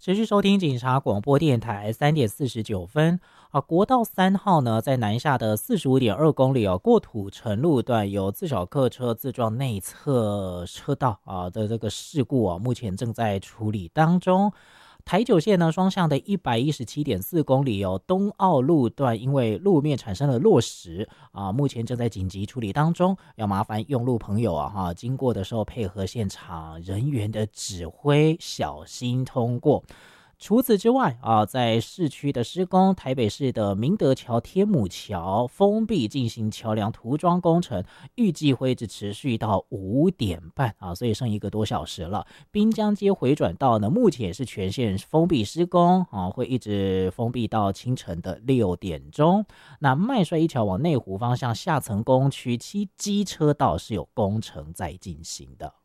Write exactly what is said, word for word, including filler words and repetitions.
持续收听警察广播电台，三点四十九分啊。国道三号呢，在南下的四十五点二公里哦，过土城路段有自小客车自撞内侧车道啊的这个事故啊，目前正在处理当中。台九线呢，双向的一百一十七点四公里哦，东澳路段因为路面产生了落石啊，目前正在紧急处理当中，要麻烦用路朋友啊哈，经过的时候配合现场人员的指挥，小心通过。除此之外啊，在市区的施工，台北市的明德桥、天母桥封闭进行桥梁涂装工程，预计会一直持续到五点半啊，所以剩一个多小时了。滨江街回转道呢，目前是全线封闭施工啊，会一直封闭到清晨的六点钟。那麦帅一桥往内湖方向下层工区七机车道是有工程在进行的。